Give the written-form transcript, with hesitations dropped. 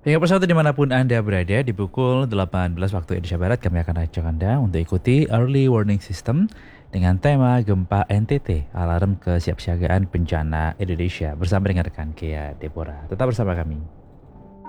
Hingga persatu dimanapun Anda berada, di pukul 18 waktu Indonesia Barat, kami akan ajak Anda untuk ikuti Early Warning System dengan tema Gempa NTT, Alarm Kesiapsiagaan Bencana Indonesia, bersama dengan rekan Kea Deborah. Tetap bersama kami.